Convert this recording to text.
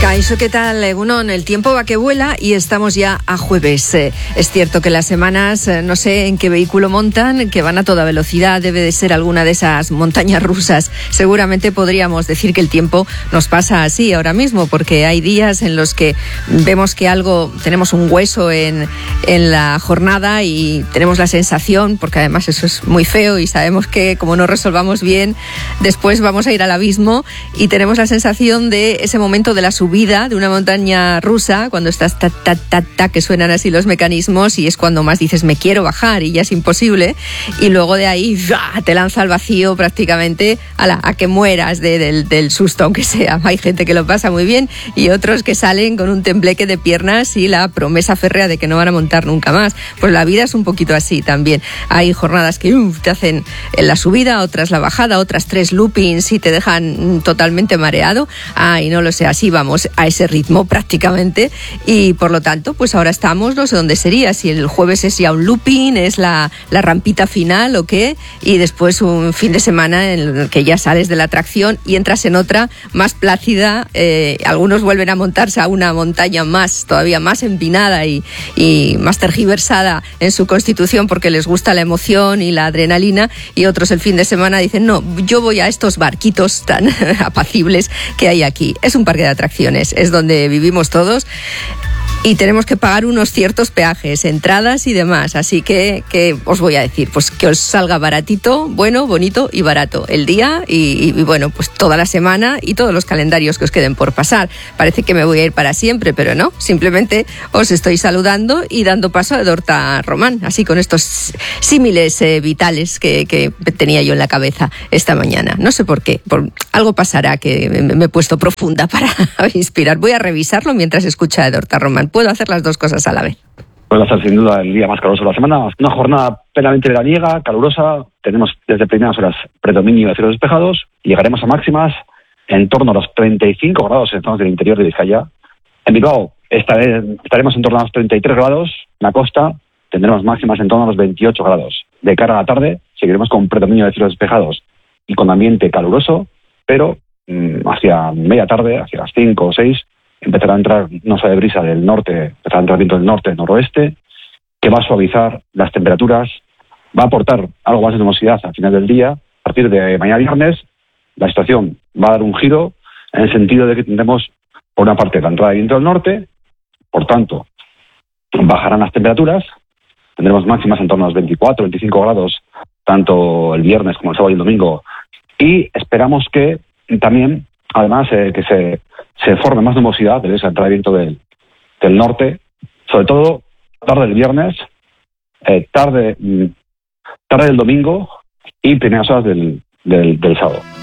Kaixo, ¿qué tal, Egunon? El tiempo va que vuela y estamos ya a jueves. Es cierto que las semanas, no sé en qué vehículo montan, que van a toda velocidad, debe de ser alguna de esas montañas rusas. Seguramente podríamos decir que el tiempo nos pasa así ahora mismo, porque hay días en los que vemos que tenemos un hueso en la jornada y tenemos la sensación, porque además eso es muy feo y sabemos que como no resolvamos bien, después vamos a ir al abismo y tenemos la sensación de ese momento de la subida de una montaña rusa, cuando estás que suenan así los mecanismos y es cuando más dices me quiero bajar y ya es imposible, y luego de ahí te lanza al vacío prácticamente a que mueras del susto, aunque sea. Hay gente que lo pasa muy bien y otros que salen con un tembleque de piernas y la promesa férrea de que no van a montar nunca más. Pues la vida es un poquito así también. Hay jornadas que te hacen la subida, otras la bajada, otras 3 loopings y te dejan totalmente mareado. Y no lo sé, así vamos a ese ritmo prácticamente, y por lo tanto pues ahora estamos, no sé dónde sería, si el jueves es ya un looping, es la rampita final o qué, y después un fin de semana en el que ya sales de la atracción y entras en otra más plácida. Algunos vuelven a montarse a una montaña todavía más empinada y más tergiversada en su constitución porque les gusta la emoción y la adrenalina, y otros el fin de semana dicen no, yo voy a estos barquitos tan apacibles que hay aquí. Es un parque de atracciones, es donde vivimos todos y tenemos que pagar unos ciertos peajes, entradas y demás, así que os voy a decir, pues que os salga baratito, bueno, bonito y barato el día y bueno, pues toda la semana y todos los calendarios que os queden por pasar. Parece que me voy a ir para siempre, pero no, simplemente os estoy saludando y dando paso a Edorta Román, así con estos símiles vitales que tenía yo en la cabeza esta mañana. No sé por qué, algo pasará que me he puesto profunda para inspirar. Voy a revisarlo mientras escucha a Edorta Román. Puedo hacer las dos cosas a la vez. Puede ser sin duda el día más caluroso de la semana. Una jornada plenamente veraniega, calurosa. Tenemos desde primeras horas predominio de cielos despejados y llegaremos a máximas en torno a los 35 grados en zonas del interior de Vizcaya. En Bilbao estaremos en torno a los 33 grados. En la costa tendremos máximas en torno a los 28 grados. De cara a la tarde seguiremos con predominio de cielos despejados y con ambiente caluroso, pero hacia media tarde, hacia las 5 o 6, empezará a entrar una suave brisa del norte, empezará a entrar viento del norte-noroeste, que va a suavizar las temperaturas, va a aportar algo más de nubosidad al final del día. A partir de mañana viernes, la situación va a dar un giro en el sentido de que tendremos, por una parte, la entrada de viento del norte, por tanto, bajarán las temperaturas, tendremos máximas en torno a los 24, 25 grados, tanto el viernes como el sábado y el domingo, y esperamos que también, además, que se forme más nubosidad de esa entrada de viento del norte, sobre todo tarde del viernes, tarde del domingo y primeras horas del sábado.